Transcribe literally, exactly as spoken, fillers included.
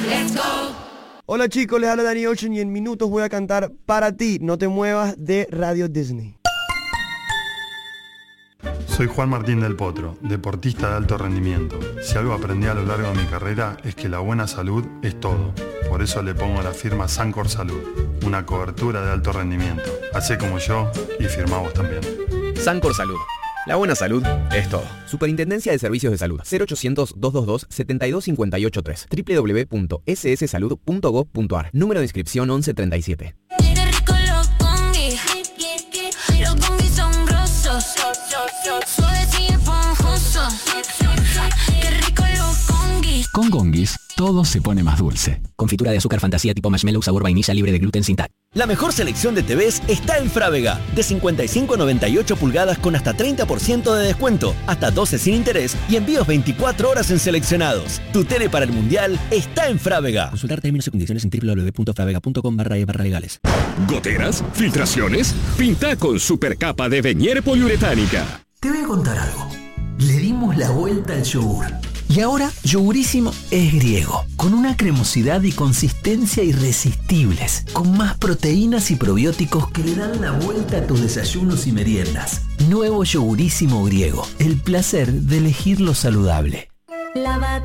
Let's go. Hola chicos, les habla Danny Ocean y en minutos voy a cantar Para ti, no te muevas de Radio Disney. Soy Juan Martín del Potro, deportista de alto rendimiento. Si algo aprendí a lo largo de mi carrera es que la buena salud es todo. Por eso le pongo a la firma Sancor Salud, una cobertura de alto rendimiento. Hacé como yo y firmá vos también. Sancor Salud. La buena salud es todo. Superintendencia de Servicios de Salud. cero ochocientos, doscientos veintidós, setenta y dos cincuenta y ocho tres. doble u doble u doble u punto ese ese salud punto gov punto a r. Número de inscripción once treinta y siete. Con Gonguis, todo se pone más dulce. Confitura de azúcar fantasía tipo marshmallow sabor vainilla libre de gluten sin tal. La mejor selección de T Vs está en Frávega. De cincuenta y cinco a noventa y ocho pulgadas con hasta treinta por ciento de descuento, hasta doce sin interés y envíos veinticuatro horas en seleccionados. Tu tele para el mundial está en Frávega. Consultar términos y condiciones en doble u doble u doble u punto fravega punto com barra e barra legales. ¿Goteras? ¿Filtraciones? Pinta con supercapa de Venier poliuretánica. Te voy a contar algo. Le dimos la vuelta al yogur. Y ahora, Yogurísimo es griego, con una cremosidad y consistencia irresistibles, con más proteínas y probióticos que le dan la vuelta a tus desayunos y meriendas. Nuevo Yogurísimo griego, el placer de elegir lo saludable. Lava